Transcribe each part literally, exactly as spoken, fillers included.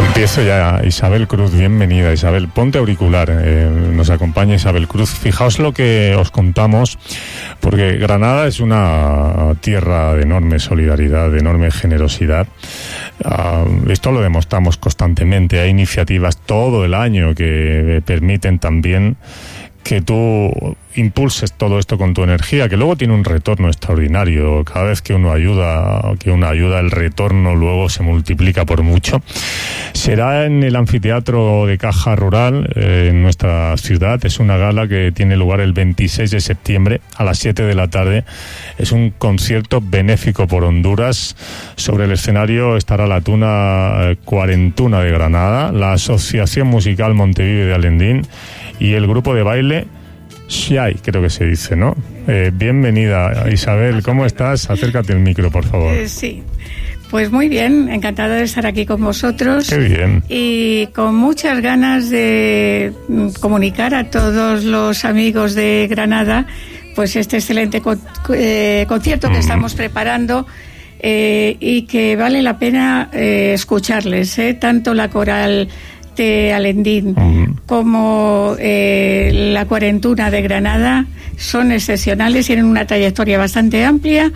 Empiezo ya. Isabel Cruz, bienvenida. Isabel, ponte auricular. Eh, nos acompaña Isabel Cruz. Fijaos lo que os contamos, porque Granada es una tierra de enorme solidaridad, de enorme generosidad. Uh, esto lo demostramos constantemente. Hay iniciativas todo el año que permiten también que tú impulses todo esto con tu energía, que luego tiene un retorno extraordinario. Cada vez que uno ayuda, que uno ayuda, el retorno luego se multiplica por mucho. Será en el anfiteatro de Caja Rural, eh, en nuestra ciudad. Es una gala que tiene lugar el veintiséis de septiembre a las siete de la tarde. Es un concierto benéfico por Honduras. Sobre el escenario estará la Tuna Cuarentuna de Granada, la Asociación Musical Montevive de Alendín y el grupo de baile Xiai, creo que se dice, ¿no? Eh, bienvenida, Isabel, ¿cómo estás? Acércate el micro, por favor. Eh, sí, pues muy bien, encantada de estar aquí con vosotros. Qué bien. Y con muchas ganas de comunicar a todos los amigos de Granada, pues este excelente con, eh, concierto que mm. estamos preparando. Eh, y que vale la pena eh, escucharles, eh, tanto la coral de Alendín uh-huh. como eh, la Cuarentuna de Granada son excepcionales, tienen una trayectoria bastante amplia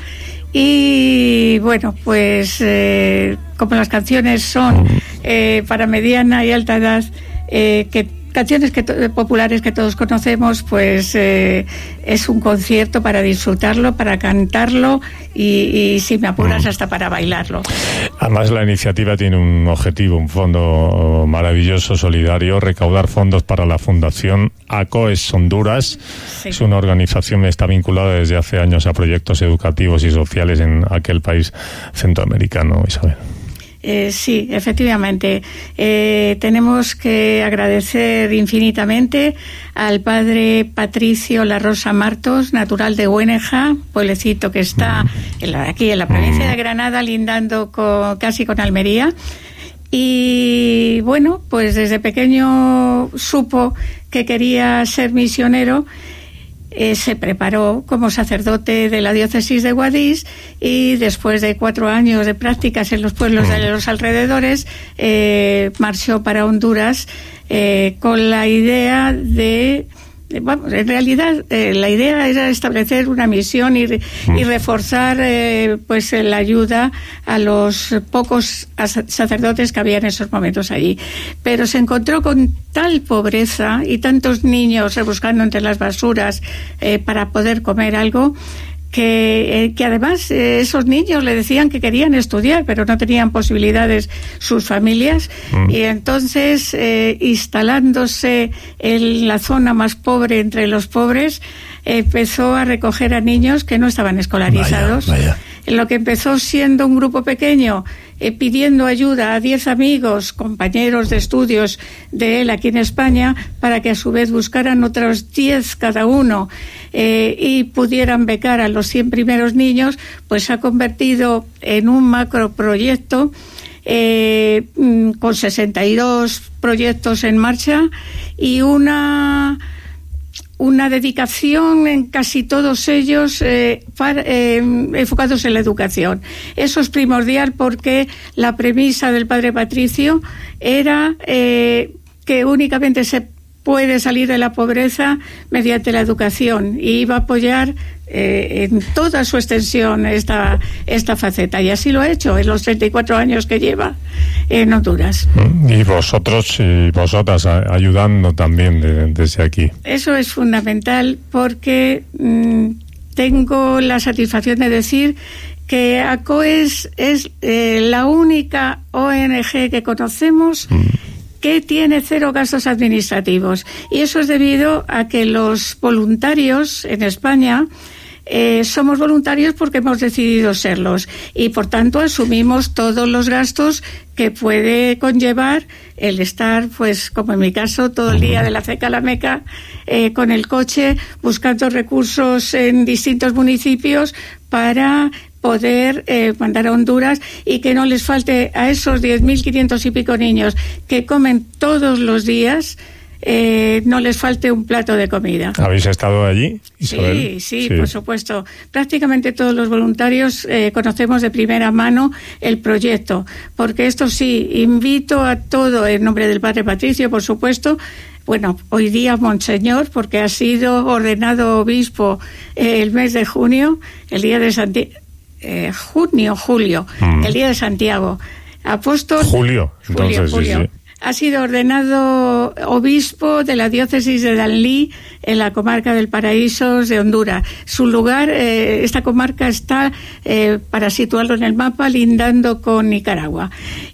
y bueno, pues eh, como las canciones son eh, para mediana y alta edad, eh, que canciones que to- populares que todos conocemos, pues eh, es un concierto para disfrutarlo, para cantarlo y, y si me apuras, mm. hasta para bailarlo. Además, la iniciativa tiene un objetivo, un fondo maravilloso, solidario, recaudar fondos para la Fundación ACOES Honduras. Sí. Es una organización que está vinculada desde hace años a proyectos educativos y sociales en aquel país centroamericano, Isabel. Eh, sí, efectivamente. Eh, tenemos que agradecer infinitamente al padre Patricio La Rosa Martos, natural de Güeneja, pueblecito que está en la, aquí en la provincia de Granada, lindando con, casi con Almería. Y bueno, pues desde pequeño supo que quería ser misionero. Eh, se preparó como sacerdote de la diócesis de Guadix y después de cuatro años de prácticas en los pueblos de los alrededores eh, marchó para Honduras eh, con la idea de, de vamos, en realidad eh, la idea era establecer una misión y, y reforzar eh, pues la ayuda a los pocos sacerdotes que había en esos momentos allí, pero se encontró con tal pobreza y tantos niños rebuscando entre las basuras eh, para poder comer algo, que, eh, que además eh, esos niños le decían que querían estudiar, pero no tenían posibilidades sus familias, mm. y entonces eh, instalándose en la zona más pobre entre los pobres, eh, empezó a recoger a niños que no estaban escolarizados. Vaya, vaya. Lo que empezó siendo un grupo pequeño, eh, pidiendo ayuda a diez amigos, compañeros de estudios de él aquí en España, para que a su vez buscaran otros diez cada uno eh, y pudieran becar a los cien primeros niños, pues se ha convertido en un macroproyecto eh, con sesenta y dos proyectos en marcha y una... una dedicación en casi todos ellos eh, para, eh, enfocados en la educación. Eso es primordial porque la premisa del padre Patricio era eh, que únicamente se puede salir de la pobreza mediante la educación y iba a apoyar eh, en toda su extensión esta, esta faceta, y así lo ha hecho en los treinta y cuatro años que lleva en Honduras. Y vosotros y vosotras ayudando también de, desde aquí. Eso es fundamental porque mmm, tengo la satisfacción de decir que ACOES es eh, la única O N G que conocemos mm. que tiene cero gastos administrativos, y eso es debido a que los voluntarios en España eh, somos voluntarios porque hemos decidido serlos y por tanto asumimos todos los gastos que puede conllevar el estar, pues como en mi caso, todo el día de la ceca a la meca eh, con el coche buscando recursos en distintos municipios para poder eh, mandar a Honduras y que no les falte a esos diez mil quinientos y pico niños que comen todos los días eh, no les falte un plato de comida. ¿Habéis estado allí, Isabel? Sí, sí, sí, por supuesto. Prácticamente todos los voluntarios eh, conocemos de primera mano el proyecto, porque esto sí, invito a todo, en nombre del Padre Patricio, por supuesto. Bueno, hoy día Monseñor, porque ha sido ordenado obispo eh, el mes de junio, el día de Santiago, eh, junio, julio, mm. el día de Santiago. Apóstol. Julio, entonces, julio, julio. Sí, sí. Ha sido ordenado obispo de la diócesis de Danlí, en la comarca del Paraíso de Honduras. Su lugar, eh, esta comarca está, eh, para situarlo en el mapa, lindando con Nicaragua.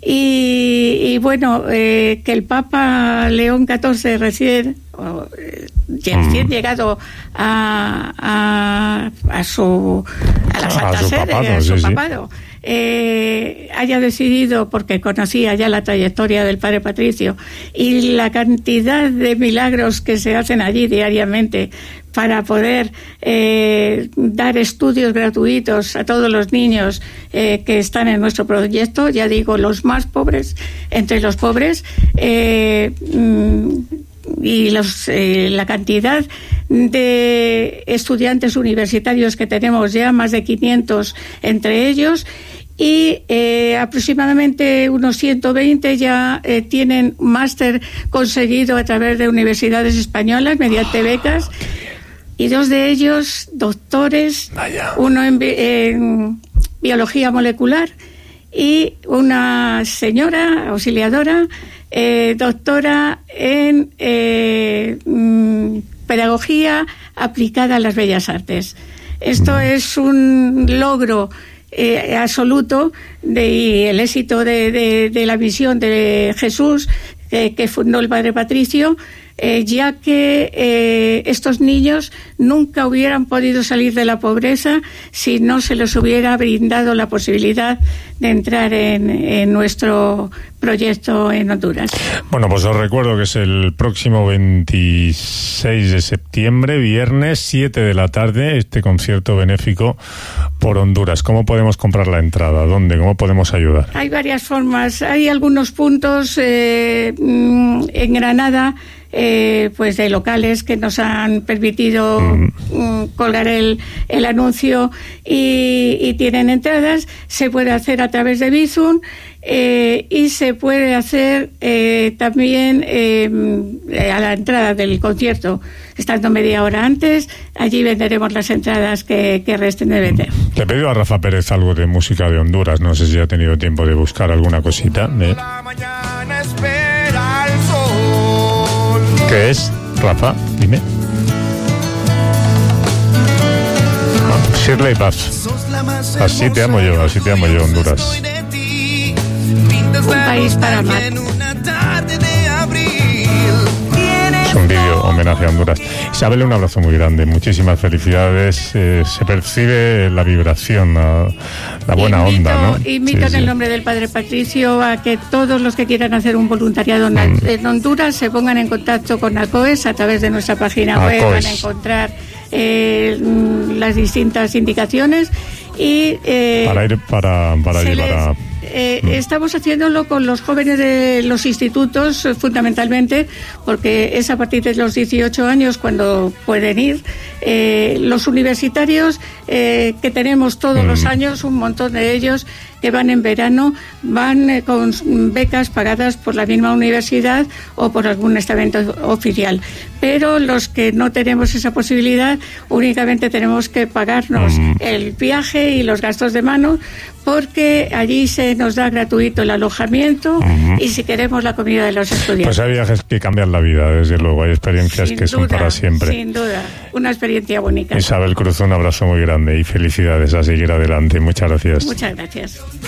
Y, y bueno, eh, que el Papa León catorce recién, oh, recién mm. llegado a, a, a su a la Santa Sede, a su papado. Eh, haya decidido, porque conocía ya la trayectoria del Padre Patricio y la cantidad de milagros que se hacen allí diariamente para poder eh, dar estudios gratuitos a todos los niños eh, que están en nuestro proyecto, ya digo, los más pobres entre los pobres, eh, y los, eh, la cantidad de estudiantes universitarios que tenemos ya, más de quinientos entre ellos, y eh, aproximadamente unos ciento veinte ya eh, tienen máster conseguido a través de universidades españolas mediante becas, y dos de ellos doctores, Vaya. uno en, en biología molecular y una señora auxiliadora eh, doctora en eh, pedagogía aplicada a las bellas artes. Esto es un logro eh, absoluto de el éxito de, de, de la misión de Jesús eh, que fundó el Padre Patricio, eh, ya que eh, estos niños nunca hubieran podido salir de la pobreza si no se les hubiera brindado la posibilidad de entrar en, en nuestro proyecto en Honduras. Bueno, pues os recuerdo que es el próximo veintiséis de septiembre, viernes, siete de la tarde, este concierto benéfico por Honduras. ¿Cómo podemos comprar la entrada? ¿Dónde? ¿Cómo podemos ayudar? Hay varias formas. Hay algunos puntos eh, en Granada, Eh, pues de locales que nos han permitido mm. Mm, colgar el, el anuncio y, y tienen entradas. Se puede hacer a través de Bizum eh, y se puede hacer eh, también eh, a la entrada del concierto, estando media hora antes. Allí venderemos las entradas que, que resten de vender. Le he pedido a Rafa Pérez algo de música de Honduras, no sé si ha tenido tiempo de buscar alguna cosita. ¿Eh? ¿Qué es, Rafa? Dime. Ah, Shirley Bass. Así te amo yo, así te amo yo, Honduras. Un país para amar. Es un vídeo homenaje a Honduras. Isabel, un abrazo muy grande, muchísimas felicidades. Eh, se percibe la vibración, la, la buena invito, onda, ¿no? Invito sí, en sí. el nombre del Padre Patricio a que todos los que quieran hacer un voluntariado mm. en Honduras se pongan en contacto con ACOES a través de nuestra página web. Van a encontrar eh, las distintas indicaciones y eh, para ir para para llevar les, a Eh, mm. Estamos haciéndolo con los jóvenes de los institutos, fundamentalmente, porque es a partir de los dieciocho años cuando pueden ir. Eh, los universitarios, eh, que tenemos todos mm. los años, un montón de ellos que van en verano, van eh, con becas pagadas por la misma universidad o por algún estamento oficial. Pero los que no tenemos esa posibilidad, únicamente tenemos que pagarnos mm. el viaje y los gastos de mano, porque allí se nos da gratuito el alojamiento uh-huh. y si queremos la comida de los estudiantes. Pues hay viajes que cambian la vida, desde luego, hay experiencias sin que duda, son para siempre. Sin duda, una experiencia bonita. Isabel Cruz, un abrazo muy grande y felicidades, a seguir adelante. Muchas gracias. Muchas gracias.